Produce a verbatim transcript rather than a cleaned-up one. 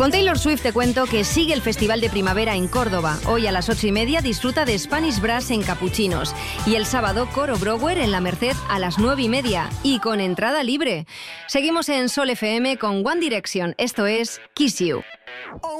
Con Taylor Swift te cuento que sigue el Festival de Primavera en Córdoba. Hoy a las ocho y media disfruta de Spanish Brass en Capuchinos. Y el sábado Coro Brower en La Merced a las nueve y media. Y con entrada libre. Seguimos en Sol F M con One Direction. Esto es Kiss You.